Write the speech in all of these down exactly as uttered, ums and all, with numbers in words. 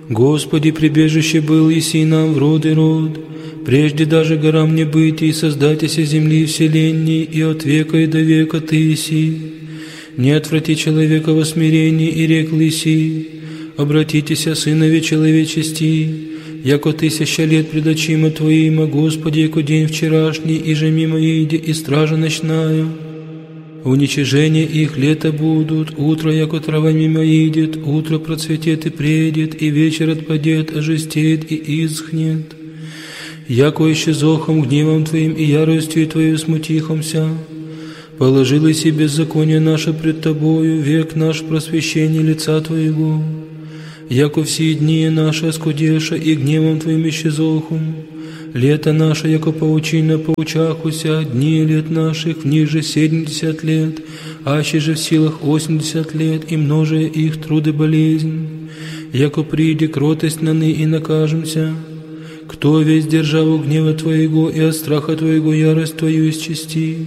Господи, прибежище был еси нам в род и род, прежде даже горам не быть, и создатися земли и вселенной, и от века и до века Ты еси. Не отврати человека во смирении, и рекл еси, обратитеся, сынове человечести, яко тысяча лет пред очима Твоима, Господи, яко день вчерашний, и же мимо иде, и стража ночная. Уничижение их лета будут, утро, яко трава мимо идет, утро процветет и предет, и вечер отпадет, ожестеет и исхнет. Яко исчезохом гневом Твоим и яростью Твою смутихомся, положил иси беззаконие наше пред Тобою, век наш просвещение лица Твоего. Яко все дни наши оскудеша, и гневом Твоим исчезохом, лето наше, яко паучина поучахуся, дни лет наших ниже семьдесят лет, аще же в силах восемьдесят лет, и множая их труды болезнь. Яко приди кротость наны и накажемся, кто весь державу гнева Твоего и от страха Твоего ярость Твою исчисти.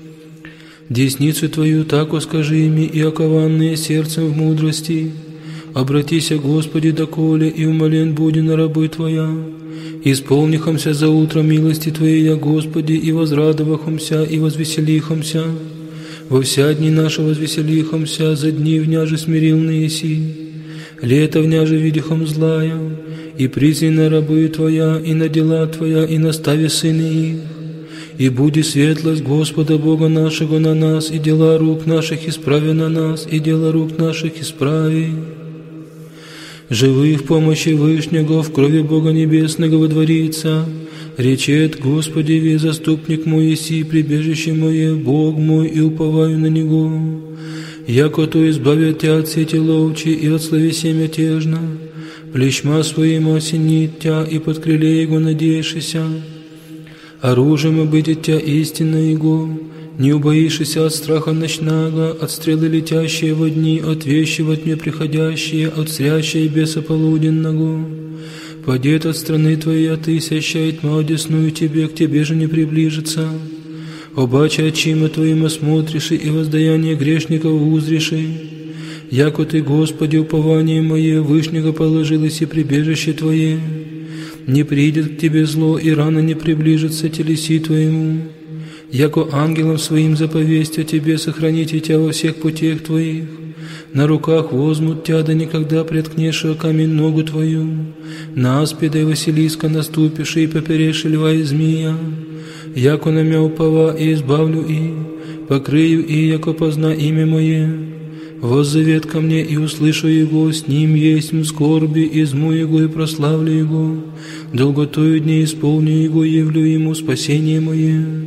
Десницу Твою тако скажи ими, и окованные сердцем в мудрости, обратися, Господи, доколе, и умолен буди на рабы Твоя. Исполнихомся за утро милости Твоей, Господи, и возрадовахомся, и возвеселихомся. Во вся дни наши возвеселихомся, за дни вняже смирилные си. Лето вняже видихом злая, и призни на рабы Твоя, и на дела Твоя, и настави сыны их. И буди светлость Господа Бога нашего на нас, и дела рук наших исправи на нас, и дела рук наших исправи. Живы в помощи Вышнего, в крови Бога Небесного водворится. Речет, Господи, ви заступник мой еси, прибежище мое, Бог мой, и уповаю на Него. Яко то избавит Тя от сети ловчи и от словеси мятежно, плещма своим осенит Тя, и под крыле Его надеешься. Оружием будет Тя истина Его, не убоишься от страха ночного, от стрелы летящие во дни, от вещи во тьме приходящие, от зрящей беса полуденного. Падет от страны Твоей тысяча, и тьма одесную Тебе, к Тебе же не приближится. Обаче очима Твоим осмотришь, и воздаяние грешников узришь. Яко Ты, Господи, упование мое, Вышнего положилось и прибежище Твое. Не придет к Тебе зло, и рано не приближится телеси Твоему. Яко ангелам Своим заповестя Тебе сохраните Тя во всех путях Твоих. На руках возьмут Тя, да никогда преткнешь о камень ногу Твою. На аспида и Василиска наступишь, и поперешь льва и змея. Яко на мя упова, и избавлю и, покрыю и, яко позна имя Мое. Воззовет ко мне, и услышу Его, с Ним есть скорби, изму Его и прославлю Его. Долготою дней исполню Его, явлю Ему спасение Мое.